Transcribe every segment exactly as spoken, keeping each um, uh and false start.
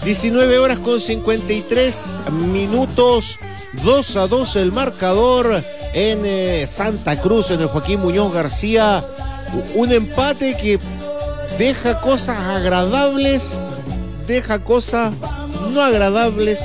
diecinueve horas con cincuenta y tres minutos, dos a dos el marcador en eh, Santa Cruz, en el Joaquín Muñoz García. Un empate que deja cosas agradables, deja cosas no agradables,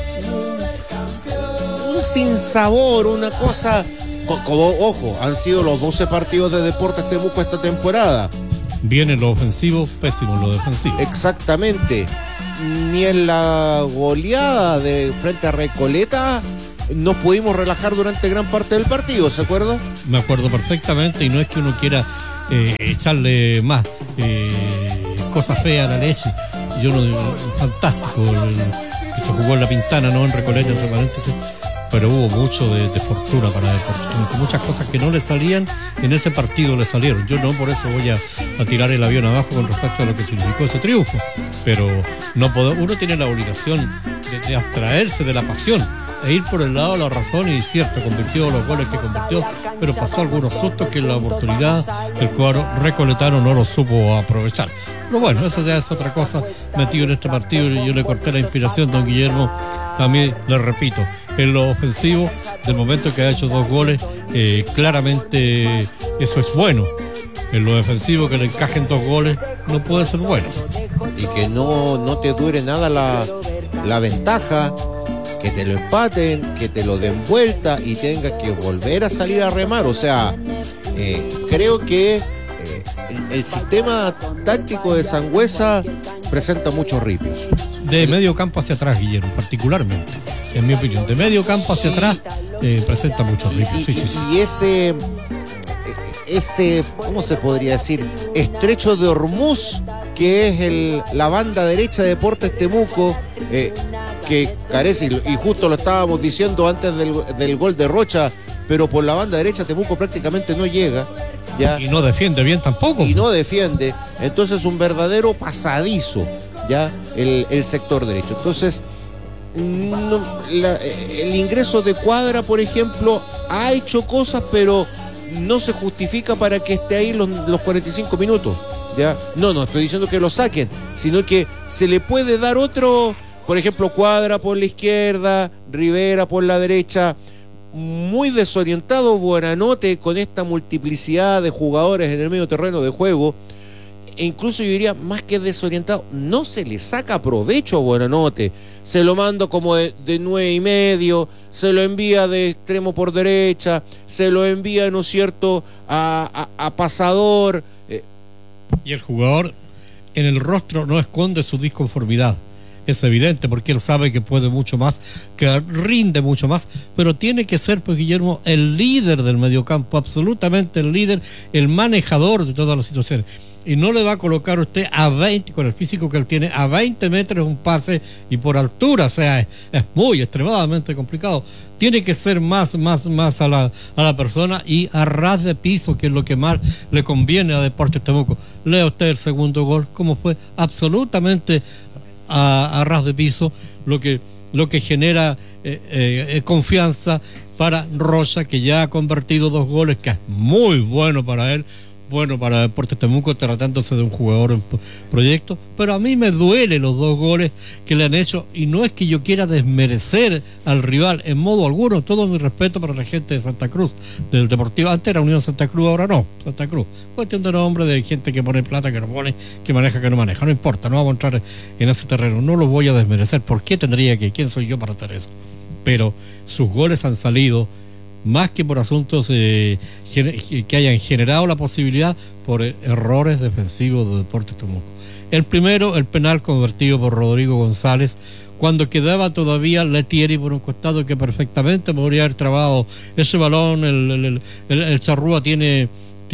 un, un sinsabor, una cosa, como, ojo, han sido los doce partidos de Deportes Temuco esta temporada. Viene lo ofensivo, pésimo lo defensivo. Exactamente. Ni en la goleada de frente a Recoleta nos pudimos relajar durante gran parte del partido, ¿se acuerda? Me acuerdo perfectamente, y no es que uno quiera eh, echarle más eh, cosas feas a la leche. Yo no digo, fantástico el, que se jugó en La Pintana, no en Recoleta, entre paréntesis, pero hubo mucho de, de fortuna para Deportes. Muchas cosas que no le salían en ese partido le salieron. Yo no por eso voy a, a tirar el avión abajo con respecto a lo que significó ese triunfo, pero no puedo, uno tiene la obligación de, de abstraerse de la pasión e ir por el lado de la razón. Y cierto, convirtió los goles que convirtió, pero pasó algunos sustos que en la oportunidad el cuadro recoletano no lo supo aprovechar. Pero bueno, eso ya es otra cosa metido en este partido, y yo le corté la inspiración, don Guillermo. A mí, le repito, en lo ofensivo, del momento que ha hecho dos goles, eh, claramente eso es bueno. En lo defensivo, que le encajen dos goles, no puede ser bueno. Y que no, no te dure nada la, la ventaja, que te lo empaten, que te lo den vuelta y tengas que volver a salir a remar. O sea, eh, creo que eh, el, el sistema táctico de Sangüesa presenta muchos ripios. De el, medio campo hacia atrás, Guillermo, particularmente, en mi opinión. De medio campo hacia sí, atrás eh, presenta muchos ripios. Y, sí, y, sí, sí. y ese, ese, ¿cómo se podría decir? Estrecho de Hormuz, que es el, la banda derecha de Deportes Temuco, eh, que carece, y justo lo estábamos diciendo antes del, del gol de Rocha, pero por la banda derecha Temuco prácticamente no llega. ¿Ya? Y no defiende bien tampoco. Y no defiende. Entonces un verdadero pasadizo, ya, el, el sector derecho. Entonces, no, la, el ingreso de Cuadra, por ejemplo, ha hecho cosas, pero no se justifica para que esté ahí los, los cuarenta y cinco minutos. ¿Ya? No, no estoy diciendo que lo saquen, sino que se le puede dar otro, por ejemplo, Cuadra por la izquierda, Rivera por la derecha. Muy desorientado Buenanote con esta multiplicidad de jugadores en el medio terreno de juego, e incluso yo diría, más que desorientado, no se le saca provecho a Buenanote. Se lo manda como de, de nueve y medio, se lo envía de extremo por derecha, se lo envía, ¿no es cierto?, a, a, a pasador. Eh. Y el jugador en el rostro no esconde su disconformidad. Es evidente, porque él sabe que puede mucho más, que rinde mucho más, pero tiene que ser, pues, Guillermo, el líder del mediocampo, absolutamente el líder, el manejador de todas las situaciones. Y no le va a colocar usted a veinte, con el físico que él tiene, a veinte metros un pase y por altura, o sea, es, es muy, extremadamente complicado. Tiene que ser más, más, más a la, a la persona y a ras de piso, que es lo que más le conviene a Deportes Temuco. Lea usted el segundo gol, cómo fue absolutamente A, a ras de piso, lo que, lo que genera eh, eh, confianza para Rocha, que ya ha convertido dos goles, que es muy bueno para él, bueno para Deportes Temuco, tratándose de un jugador en proyecto. Pero a mí me duelen los dos goles que le han hecho, y no es que yo quiera desmerecer al rival en modo alguno. Todo mi respeto para la gente de Santa Cruz, del Deportivo. Antes era Unión Santa Cruz, ahora no, Santa Cruz. Cuestión de nombre, de gente que pone plata, que no pone, que maneja, que no maneja. No importa, no vamos a entrar en ese terreno. No lo voy a desmerecer. ¿Por qué tendría que? ¿Quién soy yo para hacer eso? Pero sus goles han salido más que por asuntos eh, que hayan generado la posibilidad, por errores defensivos de Deportes Temuco. El primero, el penal convertido por Rodrigo González, cuando quedaba todavía Letieri por un costado, que perfectamente podría haber trabado ese balón. El, el, el, el Charrúa tiene,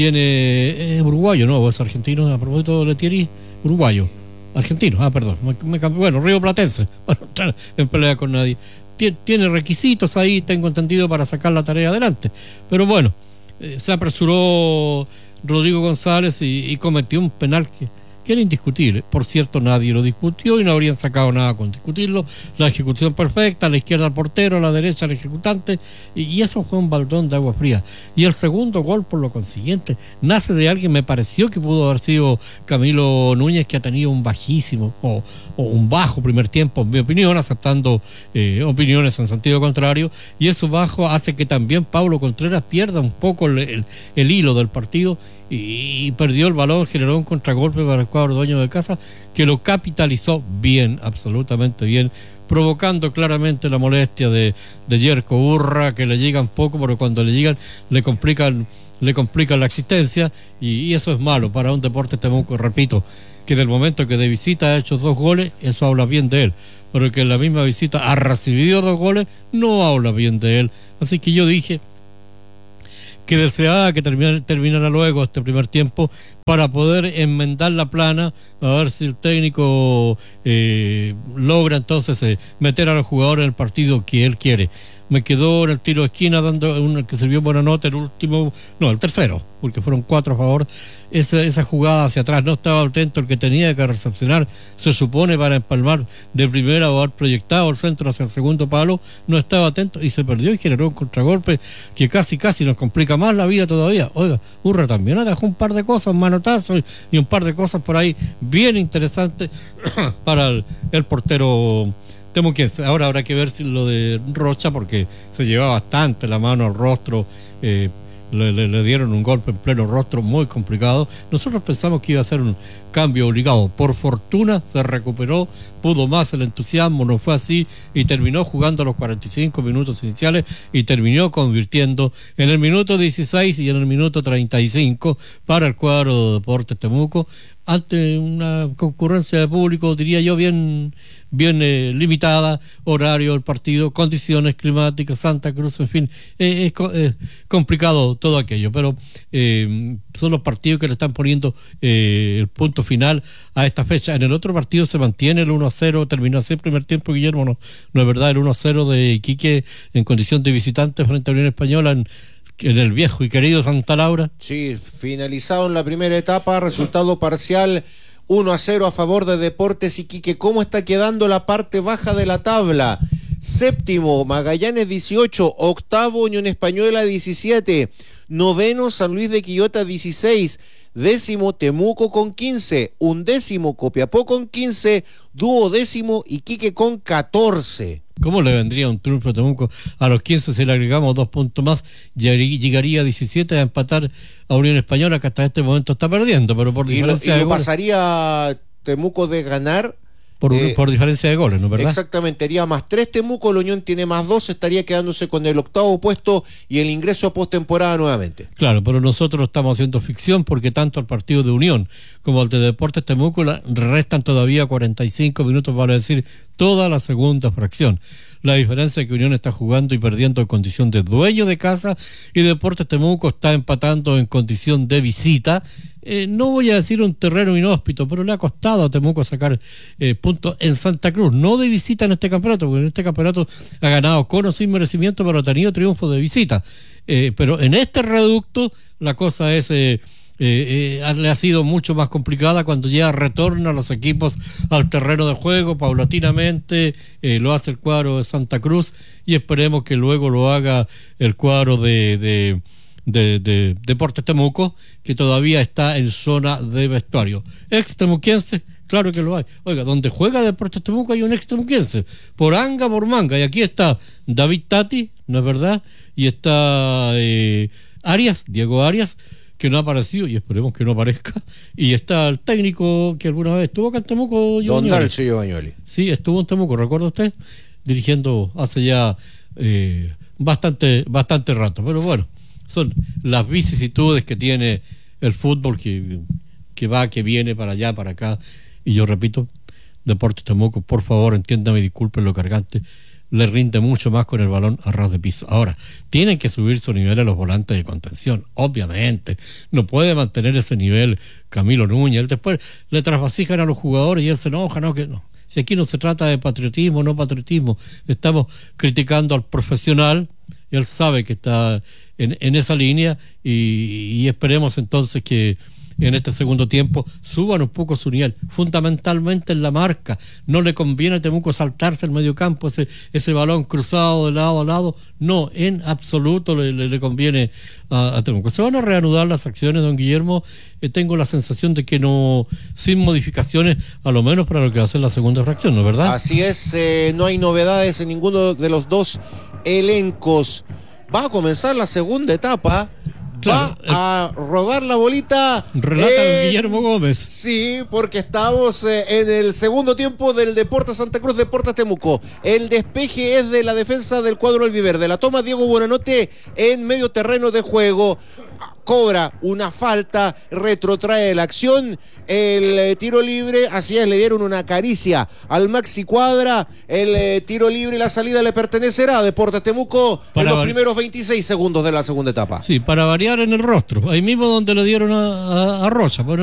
tiene es uruguayo, ¿no? ¿O es argentino? A propósito de Letieri, uruguayo. Argentino, ah, perdón, me, me cambié. Bueno, Río Platense, para no estar en pelea con nadie. Tiene requisitos ahí, tengo entendido, para sacar la tarea adelante. Pero bueno, eh, se apresuró Rodrigo González y, y cometió un penal que, que era indiscutible. Por cierto, nadie lo discutió y no habrían sacado nada con discutirlo. La ejecución perfecta, a la izquierda al portero, a la derecha al ejecutante, y, y eso fue un baldón de agua fría. Y el segundo gol, por lo consiguiente, nace de alguien, me pareció que pudo haber sido Camilo Núñez, que ha tenido un bajísimo o, o un bajo primer tiempo, en mi opinión, aceptando eh, opiniones en sentido contrario, y eso bajo hace que también Pablo Contreras pierda un poco el, el, el hilo del partido y, y perdió el balón, generó un contragolpe para el cuadro dueño de casa, que lo capitalizó bien, absolutamente bien, provocando claramente la molestia de, de Yerko Urra, que le llegan poco, pero cuando le llegan le complican le complican la existencia, y, y eso es malo para un Deportes Temuco, repito, que del momento que de visita ha hecho dos goles, eso habla bien de él, pero que en la misma visita ha recibido dos goles, no habla bien de él. Así que yo dije que deseaba que terminara, terminara luego este primer tiempo para poder enmendar la plana, a ver si el técnico eh, logra entonces eh, meter a los jugadores en el partido que él quiere. Me quedó en el tiro de esquina dando un que sirvió buena nota, el último, no, el tercero, porque fueron cuatro a favor. Esa, esa jugada hacia atrás no estaba atento el que tenía que recepcionar, se supone, para empalmar de primera o haber proyectado el centro hacia el segundo palo, no estaba atento y se perdió y generó un contragolpe que casi casi nos complica más la vida todavía. Oiga, Urra también nos dejó un par de cosas, un manotazo y, y un par de cosas por ahí bien interesantes para el, el portero temuquense. Ahora habrá que ver si lo de Rocha, porque se llevaba bastante la mano al rostro, eh, le, le, le dieron un golpe en pleno rostro muy complicado. Nosotros pensamos que iba a ser un cambio obligado, por fortuna se recuperó, pudo más el entusiasmo, no fue así y terminó jugando los cuarenta y cinco minutos iniciales y terminó convirtiendo en el minuto dieciséis y en el minuto treinta y cinco para el cuadro de Deportes Temuco, ante una concurrencia de público, diría yo, bien bien eh, limitada, horario del partido, condiciones climáticas, Santa Cruz, en fin, eh, es eh, complicado todo aquello, pero eh, son los partidos que le están poniendo eh, el punto final a esta fecha. En el otro partido se mantiene el uno a cero, terminó así el primer tiempo, Guillermo, no, no es verdad, el uno a cero de Iquique en condición de visitante frente a Unión Española en en el viejo y querido Santa Laura. Sí, finalizado en la primera etapa, resultado parcial uno a cero a favor de Deportes Iquique. ¿Cómo está quedando la parte baja de la tabla? Séptimo, Magallanes dieciocho, octavo, Unión Española diecisiete, noveno, San Luis de Quillota dieciséis, décimo, Temuco con quince, undécimo, Copiapó con quince, duodécimo, Iquique con catorce. ¿Cómo le vendría un triunfo a Temuco a los quince si le agregamos dos puntos más? Llegaría a diecisiete a empatar a Unión Española, que hasta este momento está perdiendo, pero por diferencia y lo, y de lo goles. Pasaría Temuco de ganar. Por, eh, por diferencia de goles, ¿no es verdad? Exactamente, haría más tres Temuco, la Unión tiene más dos, estaría quedándose con el octavo puesto y el ingreso a postemporada nuevamente. Claro, pero nosotros estamos haciendo ficción porque tanto al partido de Unión como al de Deportes Temuco restan todavía cuarenta y cinco minutos, vale decir, toda la segunda fracción. La diferencia es que Unión está jugando y perdiendo en condición de dueño de casa y Deportes Temuco está empatando en condición de visita. Eh, no voy a decir un terreno inhóspito, pero le ha costado a Temuco sacar eh, puntos en Santa Cruz, no de visita en este campeonato, porque en este campeonato ha ganado con o sin merecimiento, pero ha tenido triunfo de visita. Eh, pero en este reducto la cosa es... Eh, Eh, eh, le ha sido mucho más complicada cuando ya retornan los equipos al terreno de juego paulatinamente. Eh, lo hace el cuadro de Santa Cruz y esperemos que luego lo haga el cuadro de, de, de, de Deportes Temuco, que todavía está en zona de vestuario. Ex temuquense, claro que lo hay. Oiga, donde juega Deportes Temuco hay un ex temuquense, por anga, por manga, y aquí está David Tati, ¿no es verdad? Y está eh, Arias, Diego Arias, que no ha aparecido y esperemos que no aparezca, y está el técnico que alguna vez estuvo acá en Temuco, Don Dalcio Bañoli. Sí, estuvo en Temuco, ¿recuerda usted? Dirigiendo hace ya eh, bastante bastante rato, pero bueno, son las vicisitudes que tiene el fútbol, que, que va, que viene para allá, para acá, y yo repito, Deportes Temuco, por favor, entiéndame y disculpen lo cargante, le rinde mucho más con el balón a ras de piso. Ahora, tienen que subir su nivel a los volantes de contención, obviamente. No puede mantener ese nivel Camilo Núñez. Él después le trasvasijan a los jugadores y él se enoja, no, que no. Si aquí no se trata de patriotismo, no patriotismo, estamos criticando al profesional, y él sabe que está en, en esa línea, y, y esperemos entonces que en este segundo tiempo suban un poco su nivel, fundamentalmente en la marca. No le conviene a Temuco saltarse el medio campo, ese, ese balón cruzado de lado a lado, no, en absoluto le, le, le conviene a, a Temuco. Se van a reanudar las acciones, don Guillermo, eh, tengo la sensación de que no, sin modificaciones, a lo menos para lo que va a ser la segunda fracción, ¿no es verdad? Así es, eh, no hay novedades en ninguno de los dos elencos. Va a comenzar la segunda etapa. Claro, va a rodar la bolita. Relata en... Guillermo Gómez. Sí, porque estamos eh, en el segundo tiempo del Deportes Santa Cruz, Deportes Temuco. El despeje es de la defensa del cuadro albiverde. La toma Diego Buenanote en medio terreno de juego. Cobra una falta, retrotrae la acción, el eh, tiro libre, así es, le dieron una caricia al Maxi Cuadra, el eh, tiro libre y la salida le pertenecerá a Deportes Temuco para en los primeros veintiséis segundos de la segunda etapa. Sí, para variar en el rostro, ahí mismo donde le dieron a, a, a Rocha. Bueno,